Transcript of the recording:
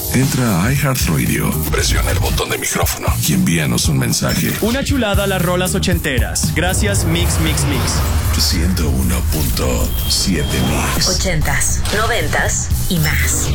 Entra a iHeartRadio, presiona el botón de micrófono y envíanos un mensaje. Una chulada a las rolas ochenteras. Gracias, Mix, Mix, Mix. 101.7 Mix. 80s, 90s y más.